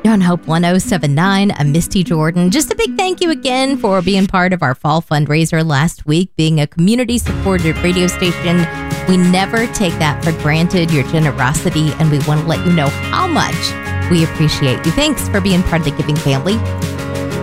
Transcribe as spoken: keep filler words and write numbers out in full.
on Hope one oh seven point nine, I'm Misty Jordan. Just a big thank you again for being part of our fall fundraiser last week, being a community-supported radio station. We never take that for granted, your generosity, and we want to let you know how much we appreciate you. Thanks for being part of the giving family.